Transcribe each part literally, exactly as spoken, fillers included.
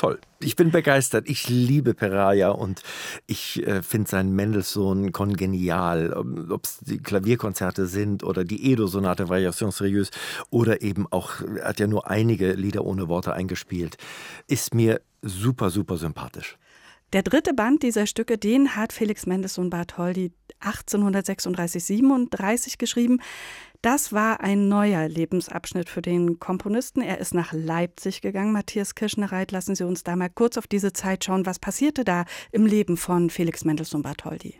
toll. Ich bin begeistert. Ich liebe Peraja und ich äh, finde seinen Mendelssohn kongenial. Ob es die Klavierkonzerte sind oder die Edo-Sonate Variations Sérieuses oder eben auch, er hat ja nur einige Lieder ohne Worte eingespielt, ist mir super, super sympathisch. Der dritte Band dieser Stücke, den hat Felix Mendelssohn Bartholdy achtzehnhundertsechsunddreißig siebenunddreißig geschrieben. Das war ein neuer Lebensabschnitt für den Komponisten. Er ist nach Leipzig gegangen. Matthias Kirschner-Reit, lassen Sie uns da mal kurz auf diese Zeit schauen. Was passierte da im Leben von Felix Mendelssohn Bartholdy?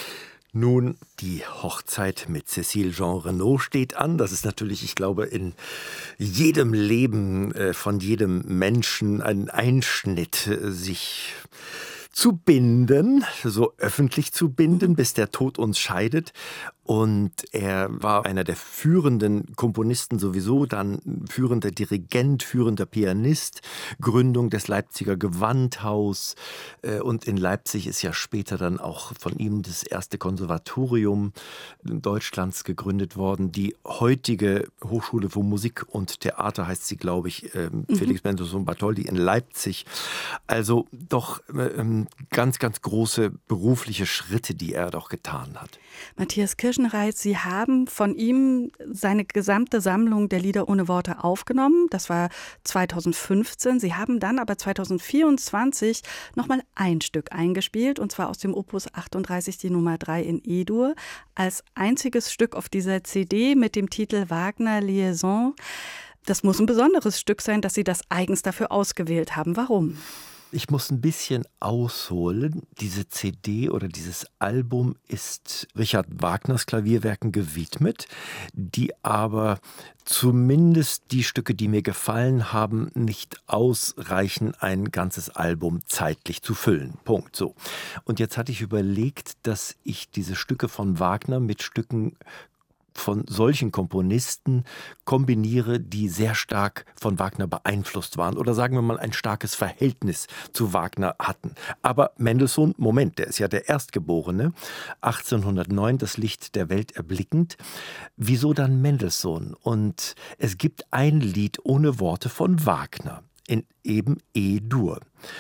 Nun, die Hochzeit mit Cécile Jean Renaud steht an. Das ist natürlich, ich glaube, in jedem Leben äh, von jedem Menschen ein Einschnitt, äh, sich zu binden, so öffentlich zu binden, bis der Tod uns scheidet. Und er war einer der führenden Komponisten sowieso, dann führender Dirigent, führender Pianist, Gründung des Leipziger Gewandhaus. Und in Leipzig ist ja später dann auch von ihm das erste Konservatorium Deutschlands gegründet worden. Die heutige Hochschule für Musik und Theater heißt sie, glaube ich, mhm. Felix Mendelssohn Bartholdy in Leipzig. Also doch ähm, ganz, ganz große berufliche Schritte, die er doch getan hat. Matthias Kirschner-Reit, Sie haben von ihm seine gesamte Sammlung der Lieder ohne Worte aufgenommen. Das war zweitausendfünfzehn. Sie haben dann aber zweitausendvierundzwanzig nochmal ein Stück eingespielt, und zwar aus dem Opus achtunddreißig, die Nummer drei in E-Dur, als einziges Stück auf dieser C D mit dem Titel Wagner Liaison. Das muss ein besonderes Stück sein, dass Sie das eigens dafür ausgewählt haben. Warum? Ich muss ein bisschen ausholen. Diese C D oder dieses Album ist Richard Wagners Klavierwerken gewidmet, die aber zumindest die Stücke, die mir gefallen haben, nicht ausreichen, ein ganzes Album zeitlich zu füllen. Punkt. So. Und jetzt hatte ich überlegt, dass ich diese Stücke von Wagner mit Stücken von solchen Komponisten kombiniere, die sehr stark von Wagner beeinflusst waren oder sagen wir mal ein starkes Verhältnis zu Wagner hatten. Aber Mendelssohn, Moment, der ist ja der Erstgeborene, achtzehnhundertneun das Licht der Welt erblickend. Wieso dann Mendelssohn? Und es gibt ein Lied ohne Worte von Wagner in eben E-Dur.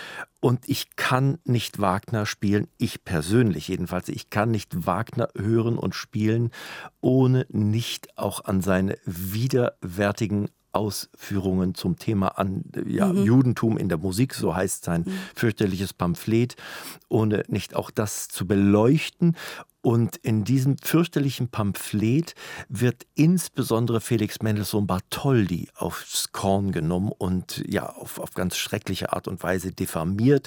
Und ich kann nicht Wagner spielen, ich persönlich jedenfalls, ich kann nicht Wagner hören und spielen, ohne nicht auch an seine widerwärtigen Ausführungen zum Thema an, ja, mhm. Judentum in der Musik, so heißt sein mhm. fürchterliches Pamphlet, ohne nicht auch das zu beleuchten. Und in diesem fürchterlichen Pamphlet wird insbesondere Felix Mendelssohn Bartholdy aufs Korn genommen und ja, auf, auf ganz schreckliche Art und Weise diffamiert.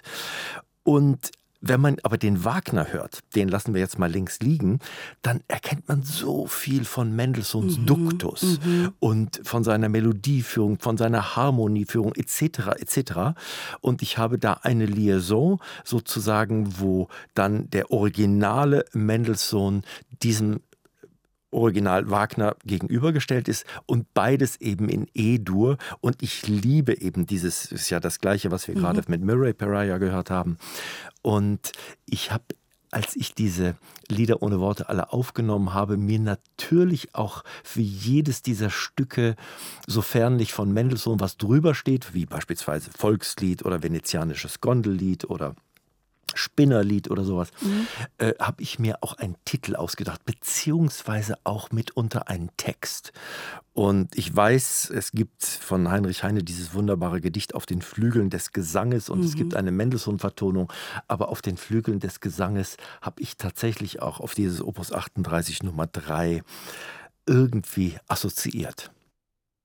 Und wenn man aber den Wagner hört, den lassen wir jetzt mal links liegen, dann erkennt man so viel von Mendelssohns mhm, Duktus mhm. und von seiner Melodieführung, von seiner Harmonieführung et cetera et cetera. Und ich habe da eine Liaison sozusagen, wo dann der originale Mendelssohn diesem Original Wagner gegenübergestellt ist und beides eben in E-Dur. Und ich liebe eben dieses, ist ja das Gleiche, was wir mhm. gerade mit Murray Peraja gehört haben. Und ich habe, als ich diese Lieder ohne Worte alle aufgenommen habe, mir natürlich auch für jedes dieser Stücke, sofern nicht von Mendelssohn was drüber steht, wie beispielsweise Volkslied oder venezianisches Gondellied oder Spinnerlied oder sowas, mhm. äh, habe ich mir auch einen Titel ausgedacht, beziehungsweise auch mitunter einen Text. Und ich weiß, es gibt von Heinrich Heine dieses wunderbare Gedicht Auf den Flügeln des Gesanges und mhm. es gibt eine Mendelssohn-Vertonung, aber auf den Flügeln des Gesanges habe ich tatsächlich auch auf dieses Opus achtunddreißig Nummer drei irgendwie assoziiert.